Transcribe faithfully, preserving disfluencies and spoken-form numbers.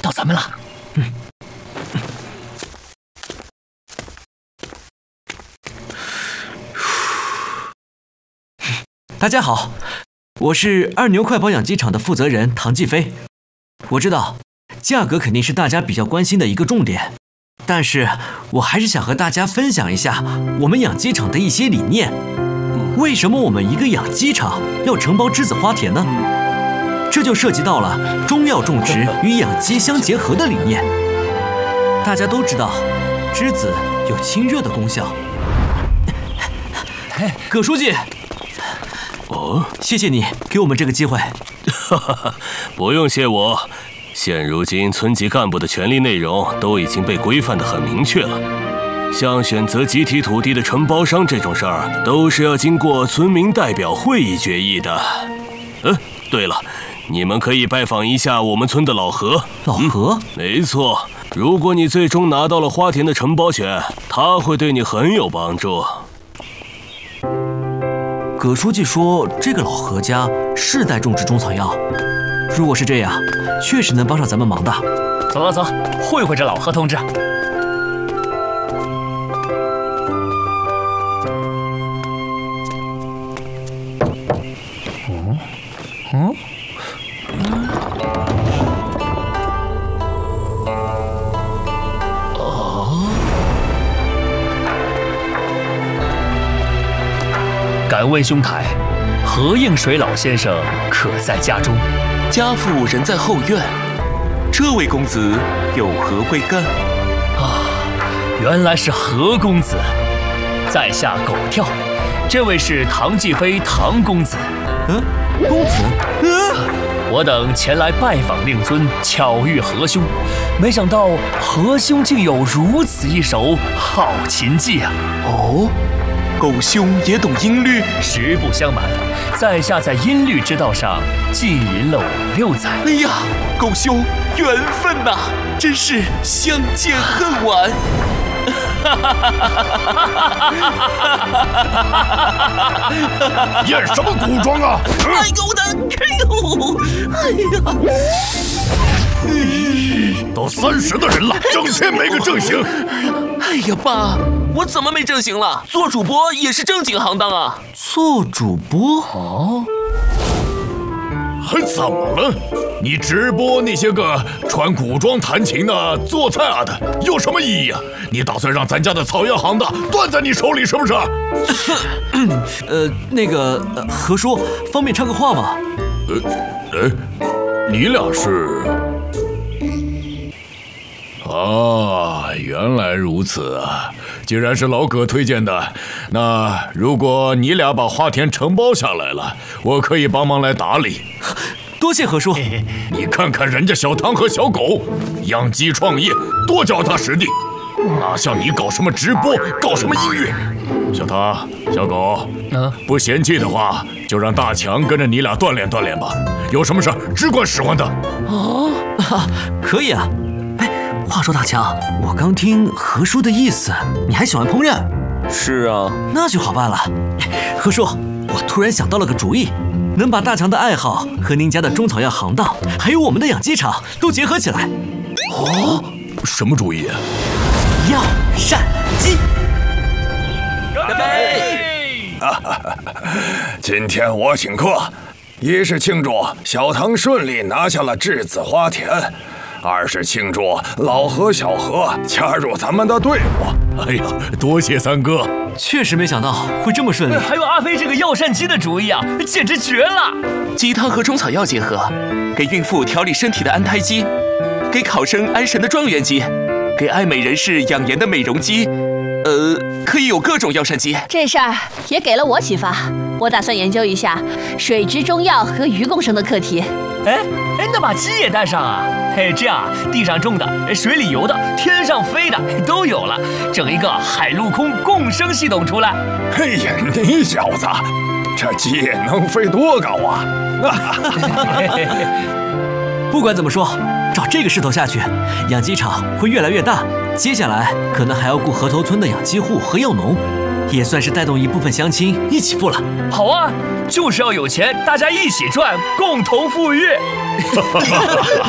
到咱们了。嗯。 大家好，我是二牛快跑养鸡场的负责人唐继飞。我知道，价格肯定是大家比较关心的一个重点，但是我还是想和大家分享一下我们养鸡场的一些理念。为什么我们一个养鸡场要承包栀子花田呢？这就涉及到了中药种植与养鸡相结合的理念。大家都知道，栀子有清热的功效。葛书记。哦，谢谢你给我们这个机会。 哈哈，不用谢我。现如今村级干部的权力内容都已经被规范得很明确了，像选择集体土地的承包商这种事儿，都是要经过村民代表会议决议的。嗯，对了，你们可以拜访一下我们村的老何。 老何？ 嗯，没错，如果你最终拿到了花田的承包权，他会对你很有帮助。 葛书记说，这个老何家世代种植中草药，如果是这样，确实能帮上咱们忙的。 走走走，会会这老何同志。嗯嗯。敢问兄台，何应水老先生可在家中？ 家父人在后院。这位公子有何贵干？ 啊，原来是何公子。在下狗跳，这位是唐继飞唐公子。 嗯，公子。 嗯，我等前来拜访令尊，巧遇何兄，没想到何兄竟有如此一手好琴技啊！ 哦。狗兄也懂音律？ 实不相瞒，在下在音律之道上浸淫了五六载。 哎呀，狗兄缘分呐、啊，真是相见恨晚。 演什么古装啊！ 哎呦我的，哎呦，哎呀！ 都三十的人了，整天没个正形。 哎呀，爸，我怎么没正形了？做主播也是正经行当啊。 做主播？ 哦， 还怎么了？你直播那些个穿古装弹琴的、做菜啊的，有什么意义啊？你打算让咱家的草药行当断在你手里是不是？ 呃，那个、呃、何叔，方便插个话吗？ 呃，哎，你俩是？啊，原来如此啊！既然是老葛推荐的，那如果你俩把花田承包下来了，我可以帮忙来打理。 多谢何叔。 你看看人家小唐和小狗，养鸡创业多脚踏实地，哪像你搞什么直播，搞什么音乐。小唐、小狗， 嗯， 不嫌弃的话，就让大强跟着你俩锻炼锻炼吧。有什么事只管使唤他。 哦，啊，可以啊。话说大强，我刚听何叔的意思，你还喜欢烹饪？ 是啊， 那就好办了。何叔，我突然想到了个主意，能把大强的爱好和您家的中草药行当，还有我们的养鸡场都结合起来。 哦，什么主意？ 药膳鸡。 干杯！ 哈哈，今天我请客，一是庆祝小唐顺利拿下了栀子花田。二是庆祝老何、小何加入咱们的队伍。 哎呀，多谢三哥！ 确实没想到会这么顺利。 还有阿飞这个药膳鸡的主意啊，简直绝了！ 鸡汤和中草药结合，给孕妇调理身体的安胎鸡，给考生安神的状元鸡，给爱美人士养颜的美容鸡，呃，可以有各种药膳鸡。 这事儿也给了我启发，我打算研究一下水质中药和鱼共生的课题。 哎哎，那把鸡也带上啊！嘿，这样地上种的、水里游的、天上飞的都有了，整一个海陆空共生系统出来。 嘿呀，你小子，这鸡能飞多高啊？ 不管怎么说，照这个势头下去，养鸡场会越来越大。接下来可能还要雇河头村的养鸡户和药农，也算是带动一部分乡亲一起富了。 好啊，就是要有钱，大家一起赚，共同富裕。